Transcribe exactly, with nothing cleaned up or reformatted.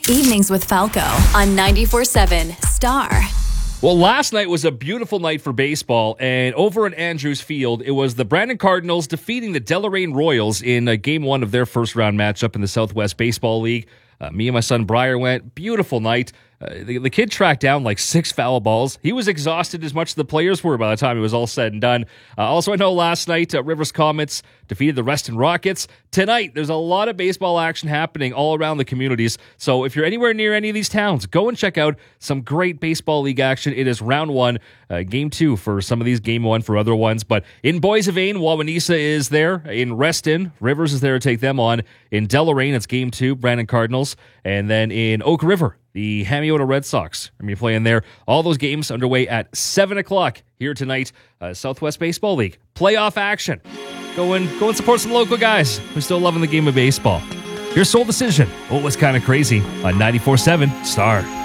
Evenings with Falco on ninety-four seven Star. Well, last night was a beautiful night for baseball, and over at Andrews Field, it was the Brandon Cardinals defeating the Deloraine Royals in uh, game one of their first round matchup in the Southwest Baseball League. Uh, me and my son Briar went. Beautiful night. Uh, the, the kid tracked down like six foul balls. He was exhausted as much as the players were by the time it was all said and done. Uh, also, I know last night, uh, Rivers Comets defeated the Reston Rockets. Tonight, there's a lot of baseball action happening all around the communities. So if you're anywhere near any of these towns, go and check out some great baseball league action. It is round one, uh, game two for some of these, game one for other ones. But in Boissevain, Wawanesa is there. In Reston, Rivers is there to take them on. In Deloraine, it's game two, Brandon Cardinals. And then in Oak River, the Hamiota Red Sox are going to be playing there. All those games underway at seven o'clock here tonight. Uh, Southwest Baseball League playoff action. Go and, go and support some local guys who are still loving the game of baseball. Your sole decision. Oh, it was kind of crazy on ninety-four seven Star.